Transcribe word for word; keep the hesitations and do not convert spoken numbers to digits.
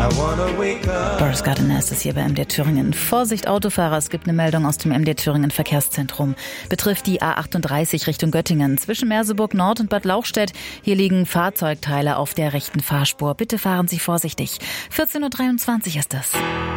Boris Gardiner ist es hier bei M D Thüringen. Vorsicht Autofahrer, es gibt eine Meldung aus dem M D Thüringen Verkehrszentrum. Betrifft die A achtunddreißig Richtung Göttingen zwischen Merseburg Nord und Bad Lauchstädt. Hier liegen Fahrzeugteile auf der rechten Fahrspur. Bitte fahren Sie vorsichtig. vierzehn Uhr dreiundzwanzig ist es.